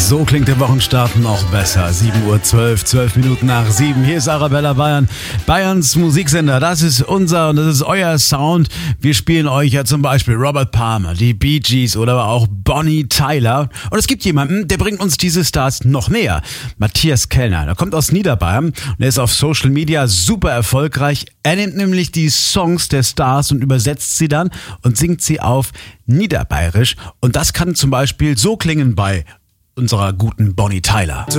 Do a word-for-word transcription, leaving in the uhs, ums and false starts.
So klingt der Wochenstart noch besser. sieben Uhr zwölf, zwölf Minuten nach sieben. Hier ist Arabella Bayern, Bayerns Musiksender. Das ist unser und das ist euer Sound. Wir spielen euch ja zum Beispiel Robert Palmer, die Bee Gees oder aber auch Bonnie Tyler. Und es gibt jemanden, der bringt uns diese Stars noch näher. Matthias Kellner, der kommt aus Niederbayern und er ist auf Social Media super erfolgreich. Er nimmt nämlich die Songs der Stars und übersetzt sie dann und singt sie auf Niederbayerisch. Und das kann zum Beispiel so klingen bei unserer guten Bonnie Tyler.